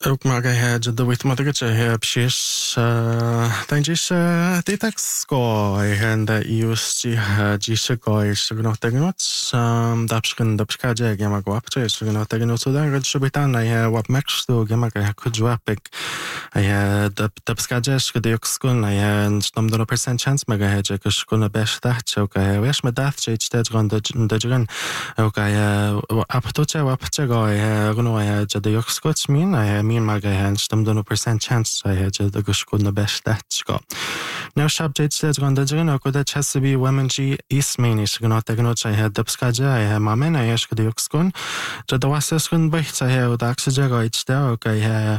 Ook maar hij de wit maar dat je precies dan is dit ik sco en de USG sco is nog tegen ons dat schade je maar wat is nog tegen ons dan het zo beter na wat max to je maar goed zwap ik de schade is de ook sco na en stom de 1% chance maar je kunnen best dat zo kan wees met dat je steeds rond de jaren ook op tot je op te gaan gewoon je de ook sco min maga hen stom de 1% chance je de kunnen best dat zo now subject steeds rond de jaren ook dat has to be women g is main is gewoon tegen ons je de schade je maar men je de ook sco de was is gewoon bij je de oxygen gaat stel ook je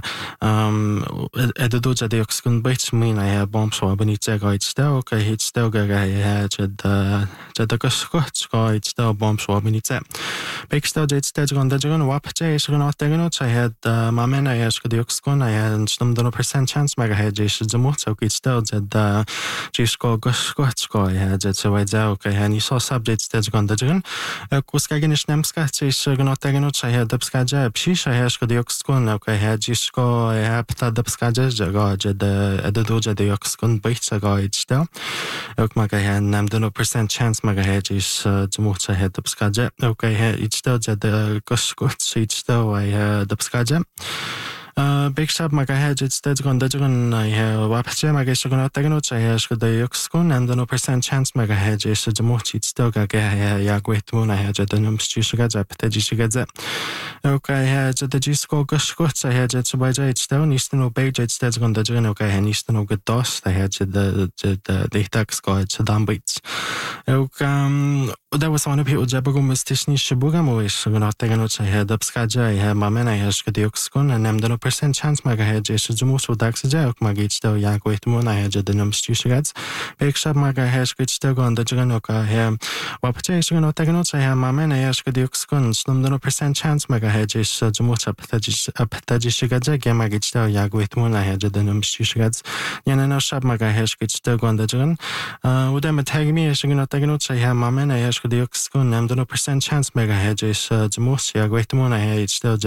de doet de ook sco bij min je bomb zo ben niet gaat stel ook je stel je de geschot gaat stel bomb zo ben niet bij stel dit steeds rond de jaren wat je is gewoon tegen ons je maar men je de ook sco je stom de 1% chance maar je is de moed ook iets stel de Cisco geschot je dat zo weet ook je niet zo subject steeds rond de jaren kuskage niet nemska is gewoon tegen ons je de schade precies je de ook sco ook je Cisco je hebt de schade je de doet de ook sco bij gaat stel ook maar je neemt de 1% chance maar je is de moed je de schade ook je iets stel de geschot iets stel je de schade big shop maar je het steeds rond de jaren je wat je maar is gewoon tegen ons je de ook sco en de 1% chance maar je is de moed iets stel je ja weet hoe je de nummer gaat het is gaat ook je de Cisco geschot je het zo bij je stel niet no bij je steeds rond de jaren ook je niet no goed dos je de tax gaat dan bits ook dat was one of je jabagum is technische programma is gewoon tegen ons je de schade je maar men je de ook sco en neemt de 1% chance maar je is de moed zo dat ze ook maar iets stel ja weet hoe je de nummer gaat big shop maar je is stel rond de jaren ook je wat je is gewoon tegen ons je maar men je de ook sco en de 1% chance maar je is de moed dat is gaat je maar iets stel ja weet hoe je de nummer gaat ja nou shop maar je is stel rond de jaren hoe dat met hij me is gewoon tegen ons je maar men je de ook sco en de 1% chance maar je is de moed ja weet hoe je iets stel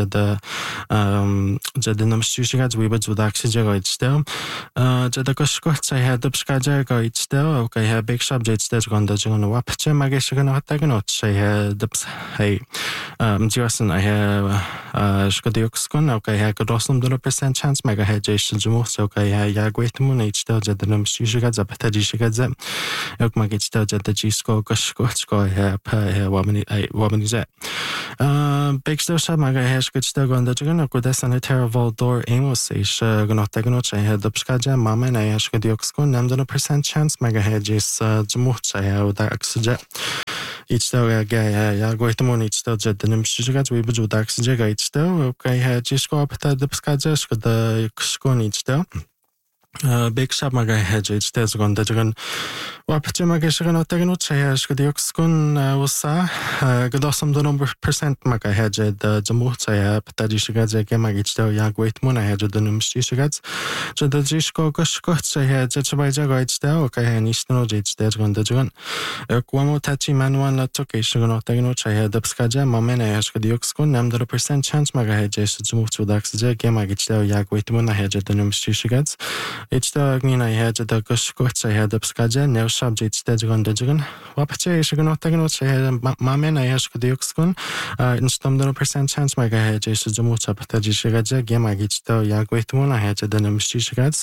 de nummer gaat we bedoel dat ze gaat stel de geschot je de schade gaat stel ook je big subject steeds rond de jaren wat je maar is gewoon tegen ons je de hey Jason je de ook sco ook je gaat de 1% chance maar je is de moed ook je weet hoe je stel de nummer gaat het is gaat ook maar iets stel de Cisco geschot je wat ben je big stel maar je stel rond de jaren ook dat is terrible door Amos is gewoon tegen ons je de schade maar men je de ook sco neem de 1% chance maar je is de moed je dat oxygen iets stel ja weet hoe iets stel de nummer gaat we bedoel dat oxygen iets stel ook je Cisco op de schade de sco niet stel big shop maar je steeds rond de jaren wat je maar is gewoon tegen ons je de ook sco usa gedacht om de 1% maar je de moed je dat is gaat je maar iets stel ja weet hoe je de nummer gaat zo dat is geschot je zo bij je gaat stel ook je niet nog iets steeds rond de jaren kwam dat je manual laat ook is gewoon tegen ons je de schade maar men je de ook sco neem de 1% chance maar je is zo moed zo dat je maar iets stel ja weet hoe je de nummer gaat iets dat niet je de geschot je de schade nou subject steeds rond de jaren wat je is gewoon tegen ons je maar men je de ook sco en stom de 1% chance maar je is zo moed dat je gaat je maar iets stel ja weet hoe je de nummer gaat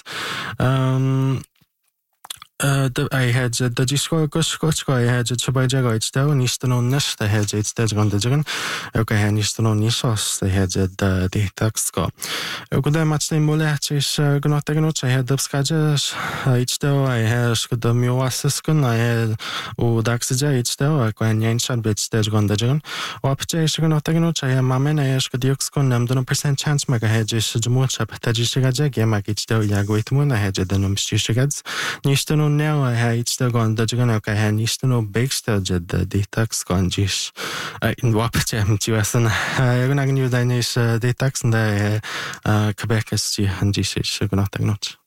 I had the Cisco geschot je had het bij je gaat stel niet te doen nest je had het steeds rond de jaren ook je niet te doen niet zoals je had de tax go ook dat met de molet is gewoon tegen ons je had de schade iets stel je had de mioasis kunnen je o dat ze iets stel ik kan niet eens bij steeds rond de jaren wat je is gewoon tegen ons je maar men je is de ook kunnen neem de 1% chance maar je had is de moed dat je gaat je maar iets stel ja weet hoe je had de nummer gaat niet te now hij iets te gaan dat je kan ook hij niet te nog bekstel de tax kan dus in wat je moet je zijn je kan niet de tax en de Quebec is die en die is gewoon tegen ons